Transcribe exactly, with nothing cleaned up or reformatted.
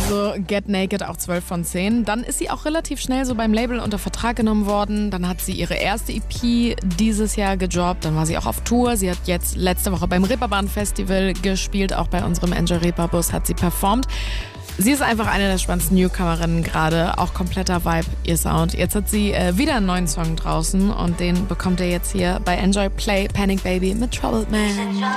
Also Get Naked auch zwölf von zehn. Dann ist sie auch relativ schnell so beim Label unter Vertrag genommen worden. Dann hat sie ihre erste E P dieses Jahr gedroppt. Dann war sie auch auf Tour. Sie hat jetzt letzte Woche beim Reeperbahn Festival gespielt. Auch bei unserem Enjoy Reeperbus hat sie performt. Sie ist einfach eine der spannendsten Newcomerinnen gerade. Auch kompletter Vibe, ihr Sound. Jetzt hat sie äh, wieder einen neuen Song draußen und den bekommt ihr jetzt hier bei Enjoy Play Panic Baby mit Troubled Man.